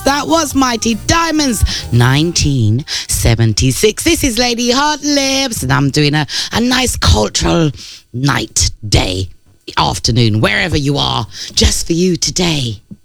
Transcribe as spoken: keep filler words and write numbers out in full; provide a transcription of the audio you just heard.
That was Mighty Diamonds, nineteen seventy-six. This is Lady Hot Lips, and I'm doing a, a nice cultural night, day, afternoon, wherever you are, just for you today.